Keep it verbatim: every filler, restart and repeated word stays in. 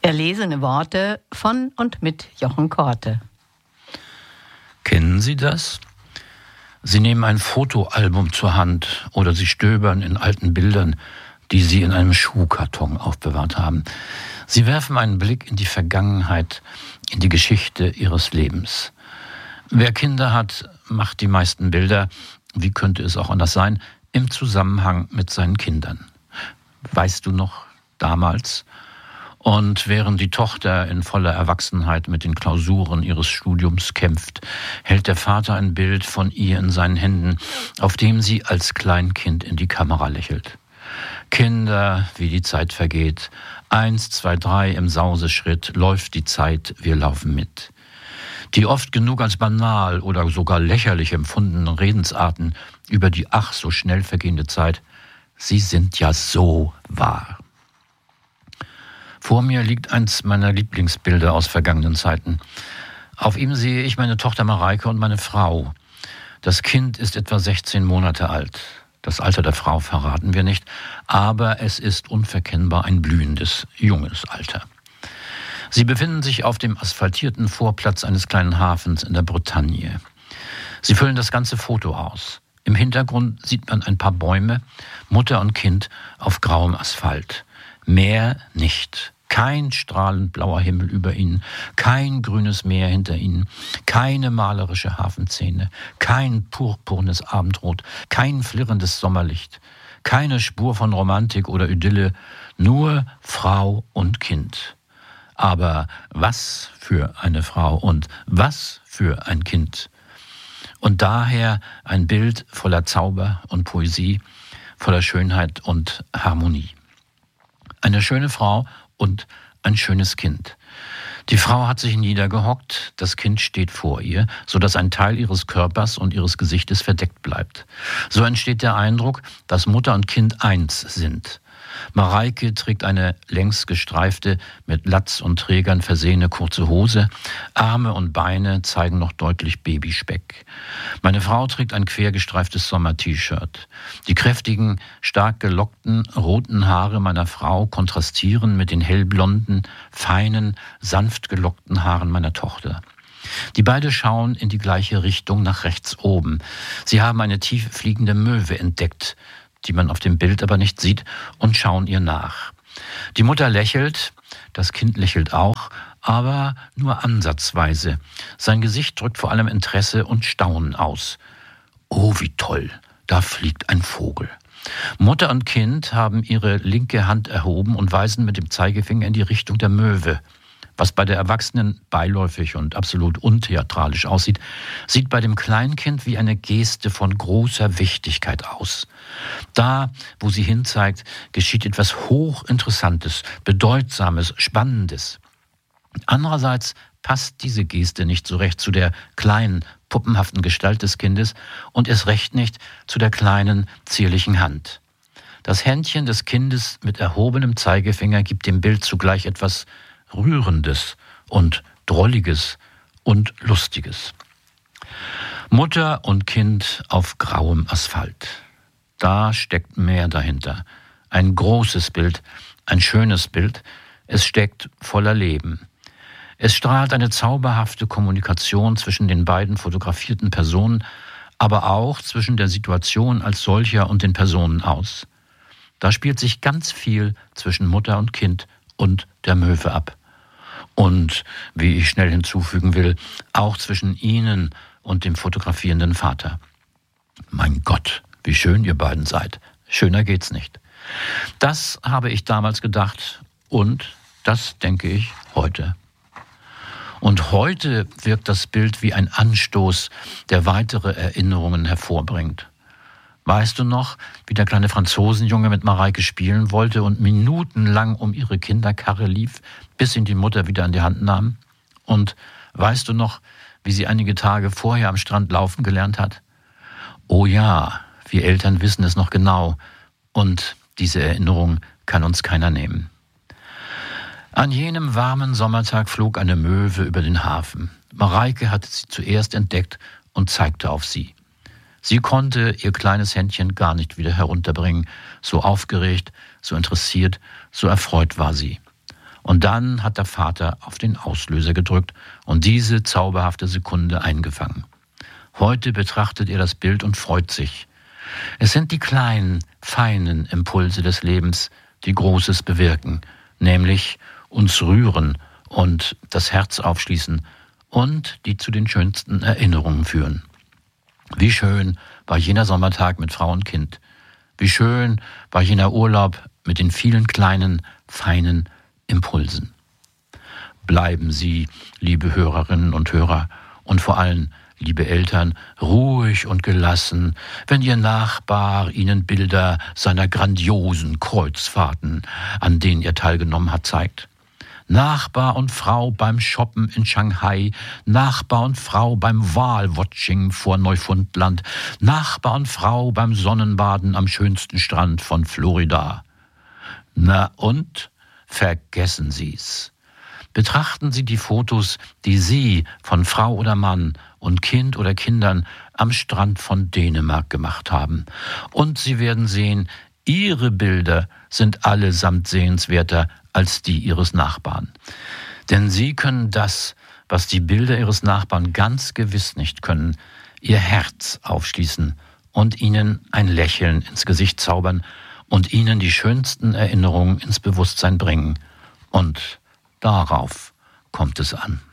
Erlesene Worte von und mit Jochen Korte. Kennen Sie das? Sie nehmen ein Fotoalbum zur Hand oder Sie stöbern in alten Bildern, die Sie in einem Schuhkarton aufbewahrt haben. Sie werfen einen Blick in die Vergangenheit, in die Geschichte Ihres Lebens. Wer Kinder hat, macht die meisten Bilder, wie könnte es auch anders sein, im Zusammenhang mit seinen Kindern. Weißt du noch, damals? Und während die Tochter in voller Erwachsenheit mit den Klausuren ihres Studiums kämpft, hält der Vater ein Bild von ihr in seinen Händen, auf dem sie als Kleinkind in die Kamera lächelt. Kinder, wie die Zeit vergeht. Eins, zwei, drei, im Sauseschritt läuft die Zeit, wir laufen mit. Die oft genug als banal oder sogar lächerlich empfundenen Redensarten über die ach so schnell vergehende Zeit, sie sind ja so wahr. Vor mir liegt eins meiner Lieblingsbilder aus vergangenen Zeiten. Auf ihm sehe ich meine Tochter Mareike und meine Frau. Das Kind ist etwa sechzehn Monate alt. Das Alter der Frau verraten wir nicht, aber es ist unverkennbar ein blühendes, junges Alter. Sie befinden sich auf dem asphaltierten Vorplatz eines kleinen Hafens in der Bretagne. Sie füllen das ganze Foto aus. Im Hintergrund sieht man ein paar Bäume, Mutter und Kind auf grauem Asphalt. Mehr nicht. Kein strahlend blauer Himmel über ihnen, kein grünes Meer hinter ihnen, keine malerische Hafenszene, kein purpurnes Abendrot, kein flirrendes Sommerlicht, keine Spur von Romantik oder Idylle, nur Frau und Kind. Aber was für eine Frau und was für ein Kind. Und daher ein Bild voller Zauber und Poesie, voller Schönheit und Harmonie. Eine schöne Frau und ein schönes Kind. Die Frau hat sich niedergehockt, das Kind steht vor ihr, sodass ein Teil ihres Körpers und ihres Gesichtes verdeckt bleibt. So entsteht der Eindruck, dass Mutter und Kind eins sind. Mareike trägt eine längs gestreifte, mit Latz und Trägern versehene kurze Hose. Arme und Beine zeigen noch deutlich Babyspeck. Meine Frau trägt ein quer gestreiftes Sommer-T-Shirt. Die kräftigen, stark gelockten, roten Haare meiner Frau kontrastieren mit den hellblonden, feinen, sanft gelockten Haaren meiner Tochter. Die beiden schauen in die gleiche Richtung nach rechts oben. Sie haben eine tief fliegende Möwe entdeckt, die man auf dem Bild aber nicht sieht, und schauen ihr nach. Die Mutter lächelt, das Kind lächelt auch, aber nur ansatzweise. Sein Gesicht drückt vor allem Interesse und Staunen aus. Oh, wie toll, da fliegt ein Vogel. Mutter und Kind haben ihre linke Hand erhoben und weisen mit dem Zeigefinger in die Richtung der Möwe. Was bei der Erwachsenen beiläufig und absolut untheatralisch aussieht, sieht bei dem Kleinkind wie eine Geste von großer Wichtigkeit aus. Da, wo sie hinzeigt, geschieht etwas Hochinteressantes, Bedeutsames, Spannendes. Andererseits passt diese Geste nicht so recht zu der kleinen, puppenhaften Gestalt des Kindes und erst recht nicht zu der kleinen, zierlichen Hand. Das Händchen des Kindes mit erhobenem Zeigefinger gibt dem Bild zugleich etwas Rührendes und Drolliges und Lustiges. Mutter und Kind auf grauem Asphalt. Da steckt mehr dahinter. Ein großes Bild, ein schönes Bild. Es steckt voller Leben. Es strahlt eine zauberhafte Kommunikation zwischen den beiden fotografierten Personen, aber auch zwischen der Situation als solcher und den Personen aus. Da spielt sich ganz viel zwischen Mutter und Kind und der Möwe ab. Und, wie ich schnell hinzufügen will, auch zwischen Ihnen und dem fotografierenden Vater. Mein Gott, wie schön ihr beiden seid. Schöner geht's nicht. Das habe ich damals gedacht und das denke ich heute. Und heute wirkt das Bild wie ein Anstoß, der weitere Erinnerungen hervorbringt. Weißt du noch, wie der kleine Franzosenjunge mit Mareike spielen wollte und minutenlang um ihre Kinderkarre lief, bis ihn die Mutter wieder an die Hand nahm? Und weißt du noch, wie sie einige Tage vorher am Strand laufen gelernt hat? Oh ja, wir Eltern wissen es noch genau. Und diese Erinnerung kann uns keiner nehmen. An jenem warmen Sommertag flog eine Möwe über den Hafen. Mareike hatte sie zuerst entdeckt und zeigte auf sie. Sie konnte ihr kleines Händchen gar nicht wieder herunterbringen. So aufgeregt, so interessiert, so erfreut war sie. Und dann hat der Vater auf den Auslöser gedrückt und diese zauberhafte Sekunde eingefangen. Heute betrachtet er das Bild und freut sich. Es sind die kleinen, feinen Impulse des Lebens, die Großes bewirken, nämlich uns rühren und das Herz aufschließen und die zu den schönsten Erinnerungen führen. Wie schön war jener Sommertag mit Frau und Kind. Wie schön war jener Urlaub mit den vielen kleinen, feinen Impulsen. Bleiben Sie, liebe Hörerinnen und Hörer, und vor allem, liebe Eltern, ruhig und gelassen, wenn Ihr Nachbar Ihnen Bilder seiner grandiosen Kreuzfahrten, an denen er teilgenommen hat, zeigt. Nachbar und Frau beim Shoppen in Shanghai, Nachbar und Frau beim Wal-Watching vor Neufundland, Nachbar und Frau beim Sonnenbaden am schönsten Strand von Florida. Na und? Vergessen Sie's. Betrachten Sie die Fotos, die Sie von Frau oder Mann und Kind oder Kindern am Strand von Dänemark gemacht haben. Und Sie werden sehen, Ihre Bilder sind allesamt sehenswerter als die Ihres Nachbarn. Denn Sie können das, was die Bilder Ihres Nachbarn ganz gewiss nicht können, Ihr Herz aufschließen und Ihnen ein Lächeln ins Gesicht zaubern und Ihnen die schönsten Erinnerungen ins Bewusstsein bringen. Und darauf kommt es an.